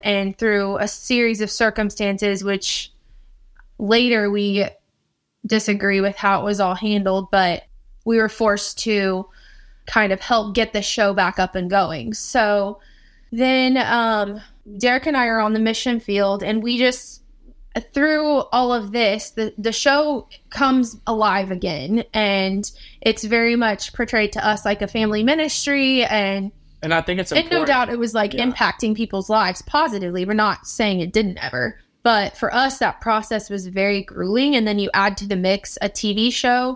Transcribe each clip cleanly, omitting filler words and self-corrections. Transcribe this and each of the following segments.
And through a series of circumstances, which later we disagree with how it was all handled, but we were forced to kind of help get the show back up and going. So then Derek and I are on the mission field, and we just, through all of this, the show comes alive again, and it's very much portrayed to us like a family ministry, and I think it's important. And no doubt it was impacting people's lives positively. We're not saying it didn't ever. But for us, that process was very grueling. And then you add to the mix a TV show.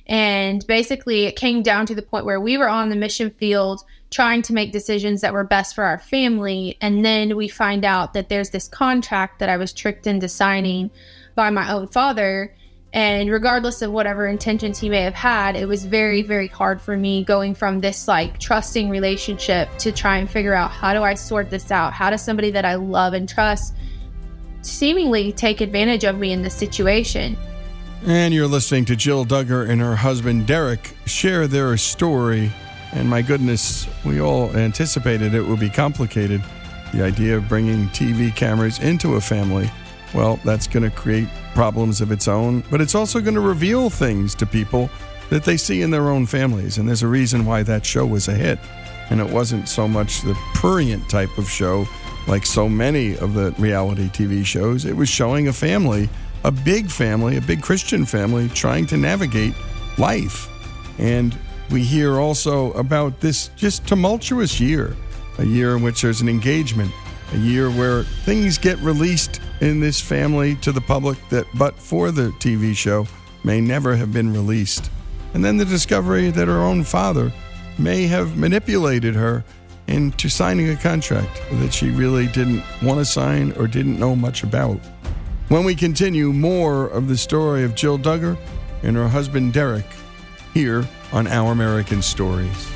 And basically it came down to the point where we were on the mission field trying to make decisions that were best for our family. And then we find out that there's this contract that I was tricked into signing by my own father. And regardless of whatever intentions he may have had, it was very, very hard for me going from this trusting relationship to try and figure out, how do I sort this out? How does somebody that I love and trust seemingly take advantage of me in this situation? And you're listening to Jill Duggar and her husband Derek share their story. And my goodness, we all anticipated it would be complicated. The idea of bringing TV cameras into a family, well, that's going to create problems of its own, but it's also going to reveal things to people that they see in their own families. And there's a reason why that show was a hit. And it wasn't so much the prurient type of show like so many of the reality TV shows. It was showing a family, a big Christian family, trying to navigate life. And we hear also about this just tumultuous year, a year in which there's an engagement, a year where things get released in this family to the public that, but for the TV show, may never have been released. And then the discovery that her own father may have manipulated her into signing a contract that she really didn't want to sign or didn't know much about. When we continue, more of the story of Jill Duggar and her husband Derek here on Our American Stories.